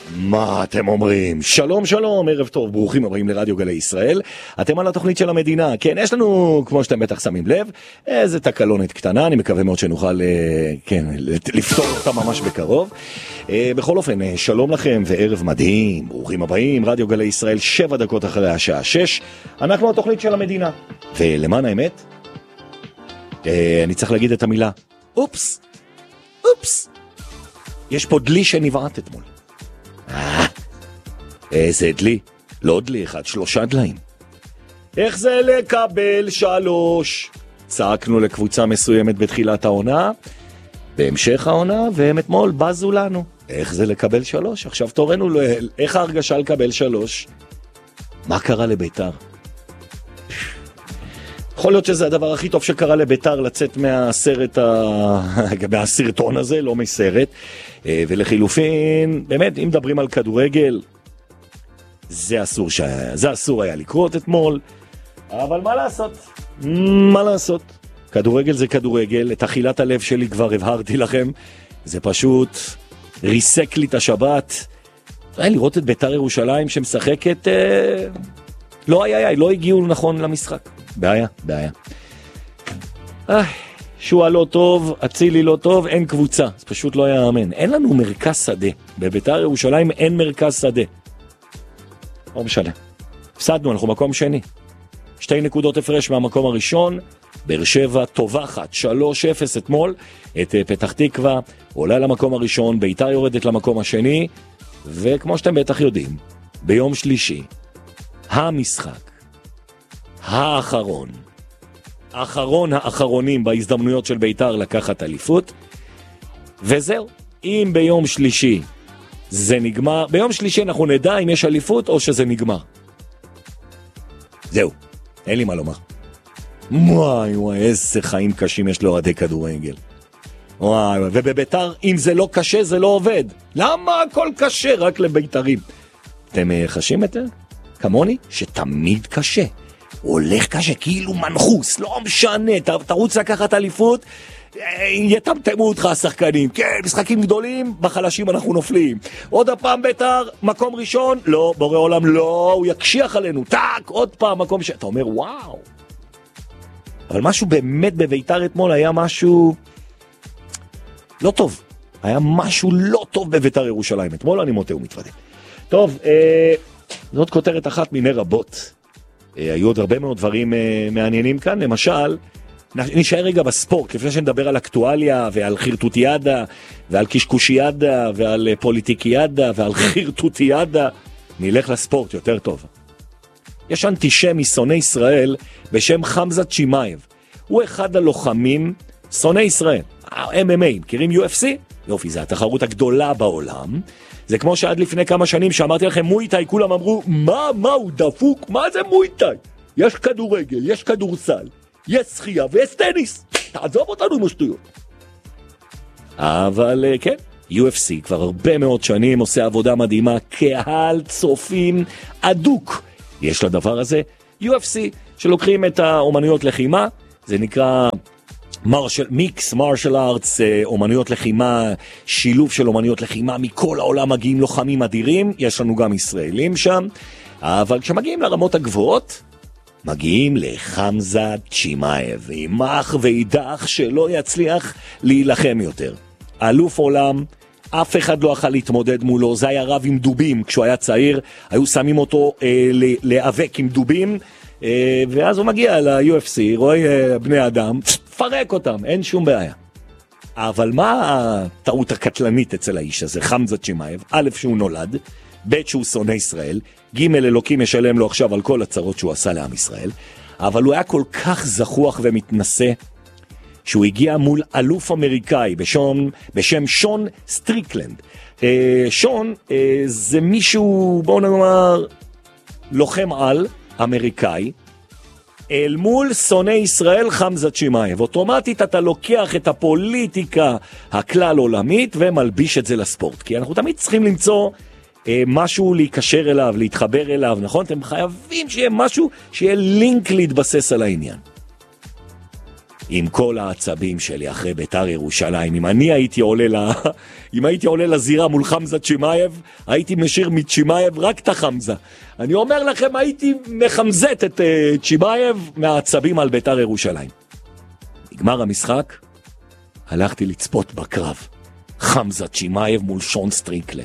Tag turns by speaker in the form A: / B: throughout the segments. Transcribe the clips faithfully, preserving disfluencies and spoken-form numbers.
A: מה אתם אומרים? שלום שלום, ערב טוב, ברוכים הבאים לרדיו גלי ישראל. אתם על התוכנית של המדינה. כן, יש לנו, כמו שאתם בטח שמים לב, איזה תקלונת קטנה, אני מקווה מאוד שנוכל, כן, לפתור אותה ממש בקרוב. בכל אופן, שלום לכם וערב מדהים, ברוכים הבאים, רדיו גלי ישראל, שבע דקות אחרי השעה שש. אנחנו התוכנית של המדינה. ולמען האמת, אני צריך להגיד את המילה, אופס, אופס. יש פה דלי שנבעט אתמול. אה, איזה דלי? לא דלי אחד, שלושה דליים. איך זה לקבל שלוש? צעקנו לקבוצה מסוימת בתחילת העונה, בהמשך העונה, והם אתמול בזו לנו. איך זה לקבל שלוש? עכשיו תורנו, איך ההרגשה לקבל שלוש? מה קרה לביתר? יכול להיות שזה הדבר הכי טוב שקרה לביתר לצאת מהסרט, ה... מהסרטון הזה, לא מסרט. ולחילופין, באמת, אם מדברים על כדורגל, זה אסור, ש... זה אסור היה לקרות אתמול, אבל מה לעשות? מה לעשות? כדורגל זה כדורגל, את אכילת הלב שלי כבר הבהרתי לכם, זה פשוט ריסק לי את השבת. היה לראות את ביתר ירושלים שמשחקת, אה... לא היה, היה, לא הגיעו נכון למשחק. בעיה, בעיה. אה, שואה לא טוב, אצילי לא טוב, אין קבוצה. זה פשוט לא יאמן. אין לנו מרכז שדה. בביתר ירושלים אין מרכז שדה. לא משנה. הפסדנו, אנחנו מקום שני. שתי נקודות הפרש מהמקום הראשון. באר שבע טובחת, שלוש אפס אתמול. את פתח תקווה עולה למקום הראשון, ביתר יורדת למקום השני. וכמו שאתם בטח יודעים, ביום שלישי, המשחק האחרון, אחרון האחרונים בהזדמנויות של ביתר לקחת אליפות, וזהו. אם ביום שלישי זה נגמר, ביום שלישי אנחנו נדע אם יש אליפות או שזה נגמר. זהו, אין לי מה לומר. וואי וואי, איזה חיים קשים יש לאוהדי כדורגל. וואי, ובביתר אם זה לא קשה זה לא עובד. למה הכל קשה רק לביתרים? אתם חשים את זה? כמוני, שתמיד קשה. הולך קשה, כאילו מנחוס, לא משנה, תרוץ לקחת אליפות, יתמתמו אותך השחקנים, כן, משחקים גדולים, בחלשים אנחנו נופלים. עוד הפעם ביתר, מקום ראשון, לא, בורא עולם, לא, הוא יקשיח עלינו, טק, עוד פעם, מקום ש... אתה אומר, וואו. אבל משהו באמת בביתר אתמול היה משהו לא טוב. היה משהו לא טוב בביתר ירושלים. אתמול אני מוטה ומתוודה. טוב, אה... זאת כותרת אחת מיני רבות. אה, היו עוד הרבה מאוד דברים אה, מעניינים כאן. למשל, נשאר רגע בספורט, לפני שנדבר על אקטואליה ועל חירטוטיאדה ועל קשקושיאדה ועל פוליטיקיאדה ועל חירטוטיאדה. נלך לספורט יותר טוב. יש אנטישמי שונא ישראל בשם חמזה צ'ימאייב. הוא אחד הלוחמים שונא ישראל. ה-אם אם איי, מכירים יו אף סי? יופי, זה התחרות הגדולה בעולם. זה כמו שעד לפני כמה שנים שאמרתי לכם מויטאי, כולם אמרו, מה, מה, הוא דפוק? מה זה מויטאי? יש כדורגל, יש כדורסל, יש שחייה ויש טניס. תעזוב אותנו עם השטויות. אבל כן, יו אף סי כבר הרבה מאוד שנים עושה עבודה מדהימה, קהל צופים אדוק. יש לדבר הזה יו אף סי, שלוקחים את האומנויות לחימה, זה נקרא מרשל, מיקס, מרשל ארטס, אומנויות לחימה, שילוב של אומנויות לחימה, מכל העולם מגיעים לוחמים אדירים, יש לנו גם ישראלים שם, אבל כשמגיעים לרמות הגבוהות, מגיעים לחמזה צ'ימאייב, יימח וידח שלא יצליח להילחם יותר. אלוף עולם, אף אחד לא יכול להתמודד מולו, זה היה רב עם דובים, כשהוא היה צעיר, היו שמים אותו אה, להיאבק עם דובים, אה, ואז הוא מגיע ל-יו אף סי, רואה אה, בני אדם, פרק אותם, אין שום בעיה. אבל מה הטעות הקטלנית אצל האיש הזה, חמזה צ'ימאייב? א', שהוא נולד, ב', שהוא שונא ישראל, ג', אלוקים משלם לו עכשיו על כל הצרות שהוא עשה לעם ישראל, אבל הוא היה כל כך זכוח ומתנשא, שהוא הגיע מול אלוף אמריקאי בשם, בשם שון סטריקלנד. אה, שון אה, זה מישהו, בואו נאמר, לוחם על אמריקאי, אל מול שונא ישראל חמזה צ'ימאייב. אוטומטית אתה לוקח את הפוליטיקה הכלל עולמית ומלביש את זה לספורט. כי אנחנו תמיד צריכים למצוא אה, משהו להיקשר אליו, להתחבר אליו, נכון? אתם חייבים שיהיה משהו, שיהיה לינק להתבסס על העניין. עם כל העצבים שלי אחרי בית"ר ירושלים. אם אני הייתי עולה, לה... אם הייתי עולה לזירה מול חמזה צ'ימאייב, הייתי משאיר מצ'ימאייב רק את החמזה. אני אומר לכם, הייתי מחמזת את uh, צ'ימאייב מהעצבים על בית"ר ירושלים. נגמר המשחק, הלכתי לצפות בקרב. חמזה צ'ימאייב מול שון סטריקלן.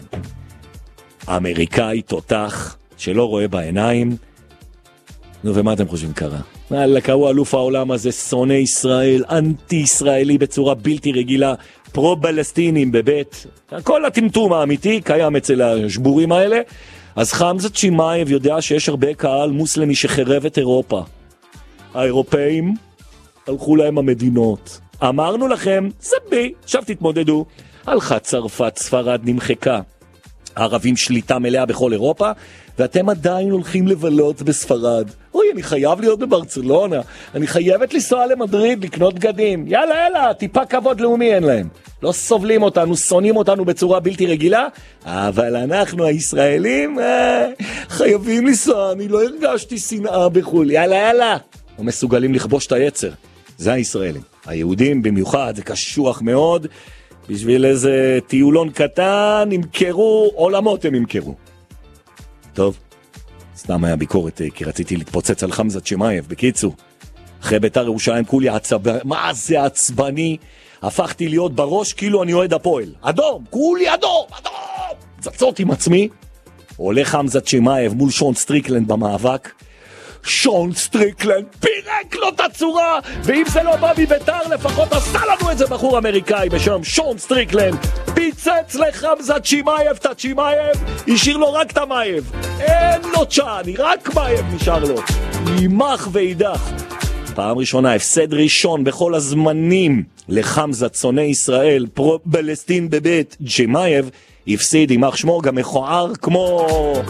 A: אמריקאי תותח שלא רואה בעיניים. נו, ומה אתם חושבים קרה? אלכה, הוא אלוף העולם הזה, שונא ישראל, אנטי ישראלי בצורה בלתי רגילה, פרו-פלסטינים בבית. כל הטמטום האמיתי קיים אצל השבורים האלה. אז חמזה צ'ימאייב יודע שיש הרבה קהל מוסלמי שחרב את אירופה. האירופאים הלכו להם המדינות. אמרנו לכם, זה בי, עכשיו תתמודדו. הלכה צרפת, ספרד נמחקה. הערבים שליטה מלאה בכל אירופה, ואתם עדיין הולכים לבלות בספרד. אוי, אני חייב להיות בברצלונה, אני חייבת לנסוע למדריד, לקנות בגדים. יאללה, יאללה, טיפה כבוד לאומי אין להם. לא סובלים אותנו, שונאים אותנו בצורה בלתי רגילה, אבל אנחנו הישראלים אה, חייבים לנסוע, אני לא הרגשתי שנאה בחול. יאללה, יאללה. לא מסוגלים לכבוש את היצר. זה הישראלים. היהודים במיוחד, זה קשוח מאוד. בשביל איזה טיולון קטן, ימכרו, עולמות הם ימכרו. טוב, סתם היה ביקורת, כי רציתי להתפוצץ על חמזה צ'ימאייב. בקיצור, אחרי בית"ר ירושלים כולי עצבני, מה זה עצבני? הפכתי להיות בראש כאילו אני אוהד הפועל. אדום, כולי אדום, אדום! צצות עם עצמי. עולה חמזה צ'ימאייב מול שון סטריקלנד במאבק. שון סטריקלנד פירק לו את הצורה, ואם זה לא בא מביתר לפחות עשה לנו את זה בחור אמריקאי בשם שון סטריקלנד, פיצץ לחמזה צ'ימאייב את הצ'ימאייב, השאיר לו רק את המאייב, אין לו צ'אני, רק מאייב נשאר לו, יימח וידח. פעם ראשונה הפסד ראשון בכל הזמנים לחמזה צונא ישראל, פרו-פלסטין בבית. צ'ימאייב הפסיד, יימח שמו, גם מכוער כמו...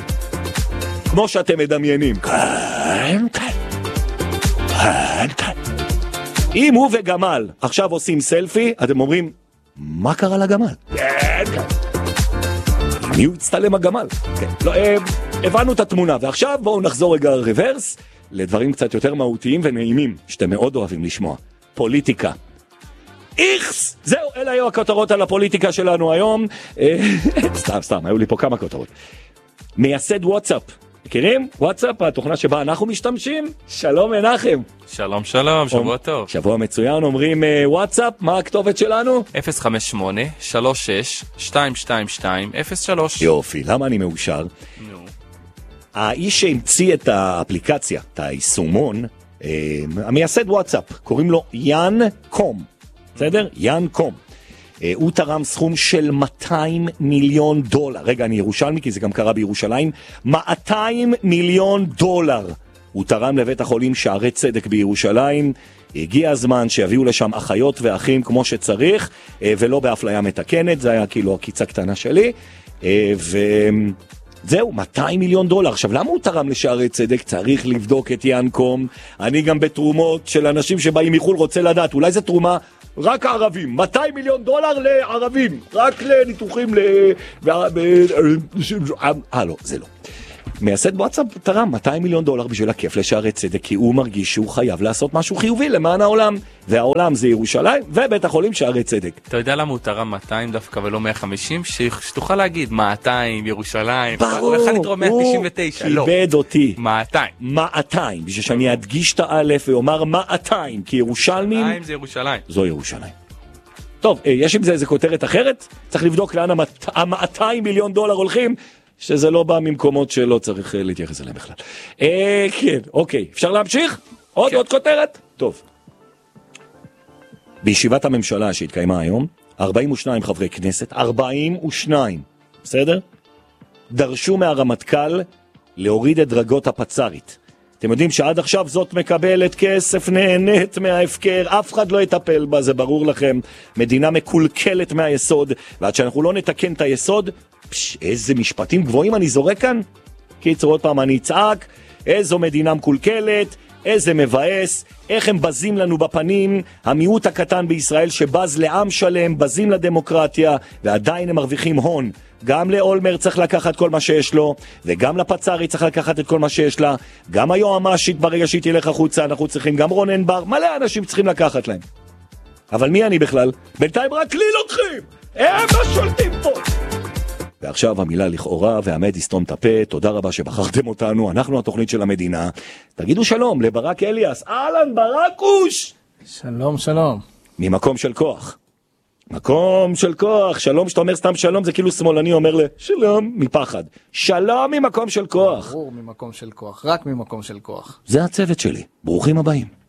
A: כמו שאתם מדמיינים. כן, כן. כן, כן. אם הוא וגמל עכשיו עושים סלפי, אתם אומרים, מה קרה לגמל? כן, כן. מי הוא הצטלם הגמל? כן. לא, אה, הבנו את התמונה, ועכשיו בואו נחזור רגע רוורס, לדברים קצת יותר מהותיים ונעימים, שאתם מאוד אוהבים לשמוע. פוליטיקה. איכס! זהו, אלה היו הכותרות על הפוליטיקה שלנו היום. סתם, סתם, היו לי פה כמה כותרות. מייסד וואטסאפ. מכירים? וואטסאפ, התוכנה שבה אנחנו משתמשים. שלום מנחם.
B: שלום שלום, שבוע טוב.
A: שבוע מצוין, אומרים וואטסאפ, מה הכתובת שלנו?
B: אפס חמש שמונה שלוש שש שתיים שתיים שתיים אפס שלוש.
A: יופי, למה אני מאושר?
B: נו.
A: האיש שהמציא את האפליקציה, את היישומון, המייסד וואטסאפ, קוראים לו יאן קום. בסדר? יאן קום. הוא תרם סכום של מאתיים מיליון דולר. רגע, אני ירושלמי, כי זה גם קרה בירושלים. מאתיים מיליון דולר. הוא תרם לבית החולים שערי צדק בירושלים. הגיע הזמן שיביאו לשם אחיות ואחים כמו שצריך, ולא באפליה מתקנת. זה היה כאילו הקיצה קטנה שלי. וזהו, מאתיים מיליון דולר. עכשיו, למה הוא תרם לשערי צדק? צריך לבדוק את יאן קום. אני גם בתרומות של אנשים שבאים מחול רוצה לדעת. אולי זה תרומה רק הערבים, מאתיים מיליון דולר לערבים, רק לניתוחים ל... אה לא, זה לא. מייסד וואטסאפ תרם מאתיים מיליון דולר בשביל הכיף לשערי צדק, כי הוא מרגיש שהוא חייב לעשות משהו חיובי למען העולם, והעולם זה ירושלים ובית החולים שערי צדק.
B: אתה יודע למה הוא תרם מאתיים דווקא ולא מאה וחמישים? שתוכל להגיד מאתיים, ירושלים,
A: ברור,
B: הוא לתרום מאה תשעים ותשע, לא.
A: כיבד אותי.
B: מאתיים.
A: מאתיים, בשביל שאני אדגיש את האלף ואומר מאתיים, כי ירושלמים...
B: מאתיים זה ירושלים.
A: זו ירושלים. טוב, יש עם זה איזה כותרת אחרת? צריך לבדוק לאן ה-מאתיים מיליון דולר הולכים, שזה לא בא ממקומות שלא צריך להתייחס אליהם בכלל. אה, כן, אוקיי. אפשר להמשיך? עוד, כן. עוד כותרת? טוב. בישיבת הממשלה שהתקיימה היום, ארבעים ושניים חברי כנסת, ארבעים ושניים, בסדר? דרשו מהרמטכ"ל להוריד את דרגות הפצ"רית. אתם יודעים שעד עכשיו זאת מקבלת כסף, נהנית מההפקר, אף אחד לא יטפל בה, זה ברור לכם. מדינה מקולקלת מהיסוד, ועד שאנחנו לא נתקן את היסוד, פש, איזה משפטים גבוהים אני זורק כאן. קיצור, עוד פעם אני אצעק, איזו מדינה מקולקלת, איזה מבאס, איך הם בזים לנו בפנים, המיעוט הקטן בישראל שבז לעם שלם, בזים לדמוקרטיה, ועדיין הם מרוויחים הון גם לאולמר צריך לקחת כל מה שיש לו, וגם לפצרי צריך לקחת את כל מה שיש לה, גם היועמ"שית ברגע שהיא תלך החוצה, אנחנו צריכים, גם רונן בר, מלא אנשים צריכים לקחת להם. אבל מי אני בכלל? בינתיים רק לי לוקחים! הם לא שולטים פה! ועכשיו המילה לכאורה, והאמת יסתום את הפה, תודה רבה שבחרתם אותנו, אנחנו התוכנית של המדינה. תגידו שלום לברק אליאס, אהלן ברקוש!
C: שלום, שלום.
A: ממקום של כוח. מקום של כוח, שלום, שאתה אומר סתם שלום, זה כאילו שמאלני אומר לשלום מפחד. שלום ממקום של כוח.
C: ברור ממקום של כוח, רק ממקום של כוח.
A: זה הצוות שלי, ברוכים הבאים.